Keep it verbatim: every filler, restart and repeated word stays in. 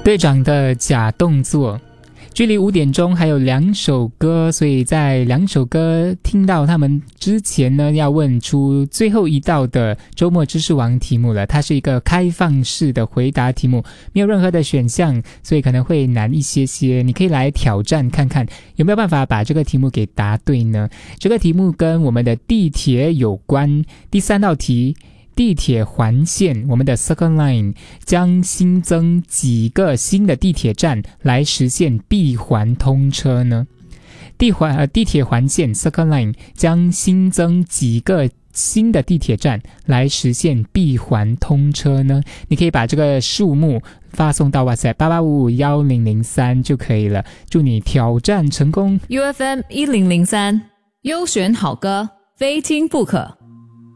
队长的假动作。距离五点钟还有两首歌，所以在两首歌听到他们之前呢，要问出最后一道的周末知识王题目了。它是一个开放式的回答题目，没有任何的选项，所以可能会难一些些。你可以来挑战看看有没有办法把这个题目给答对呢？这个题目跟我们的地铁有关。第三道题，地铁环线，我们的 Circle Line 将新增几个新的地铁站来实现闭环通车呢？地环呃地铁环线 Circle Line 将新增几个新的地铁站来实现闭环通车呢？你可以把这个数目发送到 WhatsApp 八八五五一零零三就可以了。祝你挑战成功。 U F M 一零零三优选好歌，非听不可。